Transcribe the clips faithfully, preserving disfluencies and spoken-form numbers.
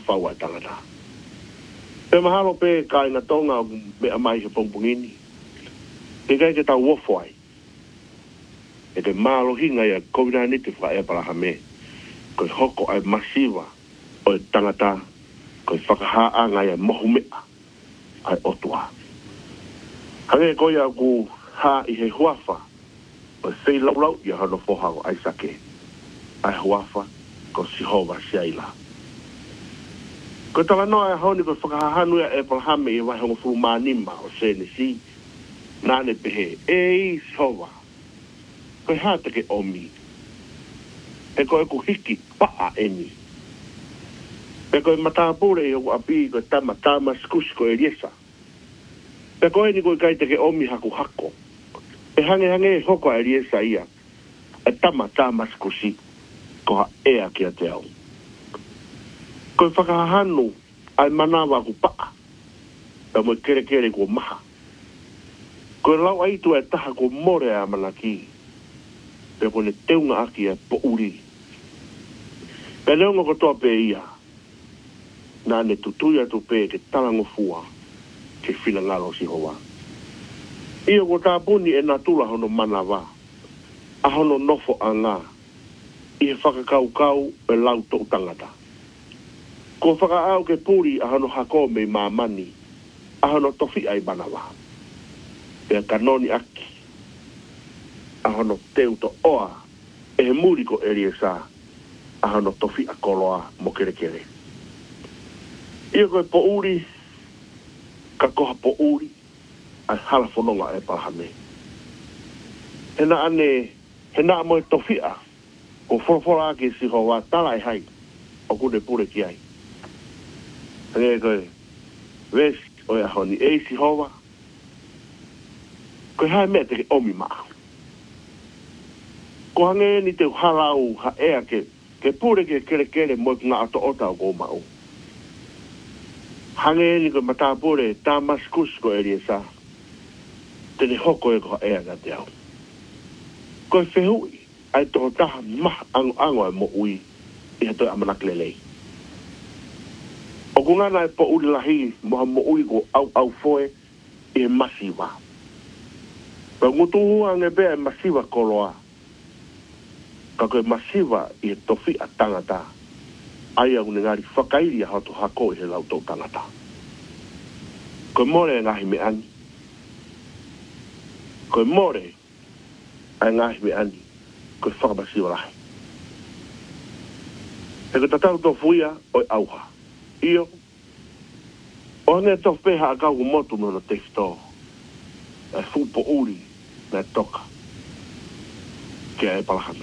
whaua tangata. Pe mahalo pe ka ina tonga me amai he pongpongini. Ke kai ke tau wofo ai. E te malo hinga ia COVID nineteen wha e pala hame. Ko hoko ai masiva o tangata. Ko whakahaa ngai e mohu mea ai otua. Hange ko ia ku ha i he huafa. O sei laulau ia hano fohago ai sake. Ai huafa ko sihova siaila. Ko tala noa e haoni ko whakahahanu ia e palahame i wahi hongo furumanima o senesi. Nane pehe e i sihova. Ko hata ke omi. E ko e ku hiki paa eni. E ko e matapure i o api ko tama tama skusi ko e riesa. E ko e ni ko e kaita ke omi haku hako. E hange hange e hoko e riesa ia. E tama tama skusi ko ha ea kia te au. Ko e whakahahanu ai manawa ku paa. E mo kere kere ko maha. Ko e lau aitu e taha ko more a manaki. Pe ko ne teunga aki e po uri. Pe leonga ko toa pe ia. Nā ne tutuia tu pe ke talango fua. Ke whina ngalo si hoa. Ia ko tā puni e nā tula hono manawa. A hono nofo a ngā. I he whakakau kau e lau tō tangata. Ko whakaau ke puri a hono hako me mamani. A hono tofi ai manawa. Pea kanoni aki. A hono teu to oa. E he muri ko erie sa. A hono tofi a koloa mo kere kere. Ia koe po uri. Ka koha po uri. Ai hala whanonga e palahame. Hena ane. Hena mo e tofia. Ko whorofora ake si hoa tala e hai. O kune pure ki ai. Hane koe. Ves o e ahoni e si hoa. Koe hai mea te ke omi maa. Ko hange ni te halau ha ea ke. Ke pure ke kere kere mo e ngā ato ota o ko mau. Hange ni ko matapure tā maskus ko e rie sa. Tene hoko e ko ea ka te au. Ko e whehui. Ai tō taha maha ango ango e mo ui. I hato e amanak lelei. O kungana e po uri lahi. Moha mo ui ko au au foe. I e masiwa. Ka ngutu hua nge bea e masiwa koloa. Ka koe masiwa i e tofi a tangata. Ai au ne ngari whakairi a hatu hako i he lau tō tangata. Koe more e ngahi me ani. Koe more e ngahi me ani. Koe whakabasi o lahi. E ko tatau tō fuia o e auha. Io. O hane tō wheha a kau motu me ono teifto. E fupo uri me toka. Kia e palahame.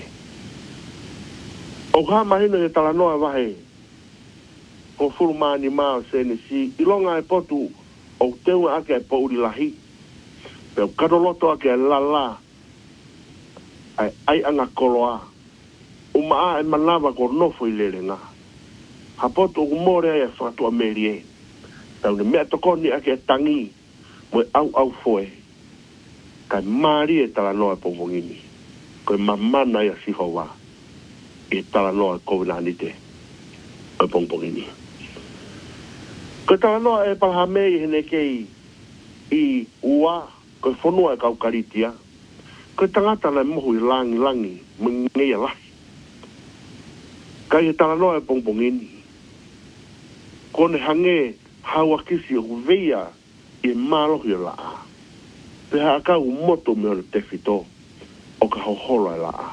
O ka mahina e tala noa wahe. Ko furumani maa se ne si. Ilonga e potu. O teunga ake e po uri lahi. Peo kadoloto ake e lala. Ai ai anga koloa. Umaa e manawa ko nofo i lere nga. Hapoto o more e whakatua merie. Tau ne mea tokoni ake e tangi. Mo e au au foe. Kai maari e tala noa e pongongini. Koe mamana ia si hoa. E tala noa e kovinanite. E pongpongini. Koe tala noa e palahamei hene kei. I ua. Koe whanua e kaukaritia. Koe tangata na mohu i langi langi. Mngeia lahi. Kai e tala noa e pongpongini. Kone hange hawa kisi o veia. I malohi o laa. Peha akau moto me o te fito. O ka hoholo e laa.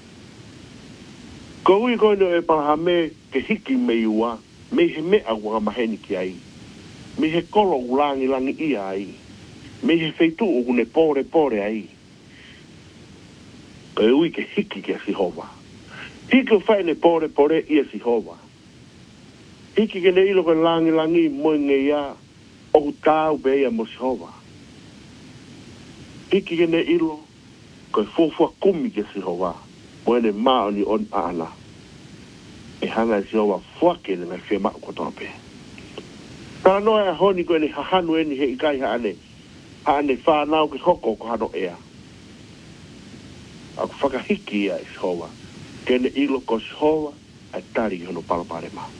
Ko ui koe no e palahame ke hiki me iua. Me he mea waka maheni ki ai. Me he kolo ulangi langi ia ai. Me he feitu o kune pore pore ai. Ko ui ke hiki ke sihova. Hiki o whaine pore pore ia sihova. Hiki ke ne ilo ke langi langi moe nge ia. O tau be ia mo sihova. Hiki ke ne ilo. Ko fofua kumi ke sihova. Moene maa ni on aana. E hanga e sihova fuake le ngai whema ko tope. Tana noa e honi ko e ni hahanu e ni he ikai haane. Haane whanau ke hoko ko hano ea. Aku whakahiki ia e sihova. Kene ilo ko sihova. Ai tari hono palapare maa.